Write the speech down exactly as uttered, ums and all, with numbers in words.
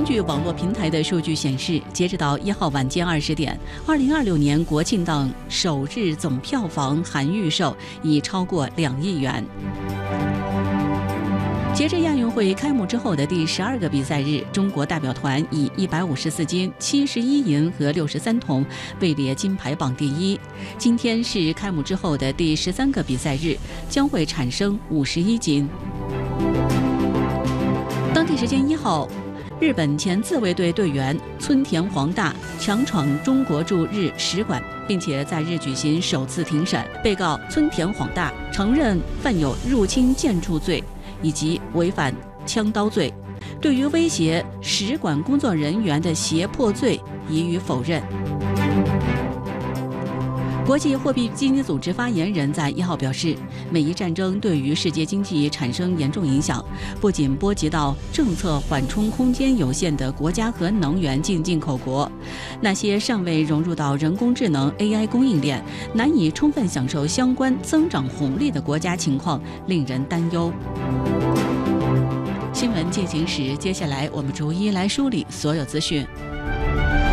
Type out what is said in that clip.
据网络平台的数据显示，截止到一号晚间二十点，二零二六年国庆档首日总票房含预售已超过两亿元。截至亚运会开幕之后的第十二个比赛日，中国代表团以一百五十四金、七十一银和六十三铜位列金牌榜第一。今天是开幕之后的第十三个比赛日，将会产生五十一金。当地时间一号，日本前自卫队队员村田黄大强闯中国驻日使馆，并且在日举行首次庭审。被告村田黄大承认犯有入侵建筑罪以及违反枪刀罪，对于威胁使馆工作人员的胁迫罪予以否认。国际货币基金组织发言人在一号表示，美伊战争对于世界经济产生严重影响，不仅波及到政策缓冲空间有限的国家和能源进进口国，那些尚未融入到人工智能 A I 供应链，难以充分享受相关增长红利的国家情况令人担忧。新闻进行时，接下来我们逐一来梳理所有资讯。